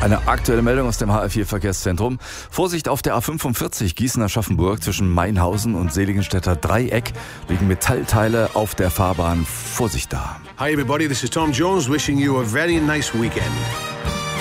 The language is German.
Eine aktuelle Meldung aus dem HR4 Verkehrszentrum. Vorsicht auf der A45 Gießen-Aschaffenburg zwischen Mainhausen und Seligenstädter Dreieck. Liegen Metallteile auf der Fahrbahn. Vorsicht da. Hi everybody, this is Tom Jones wishing you a very nice weekend.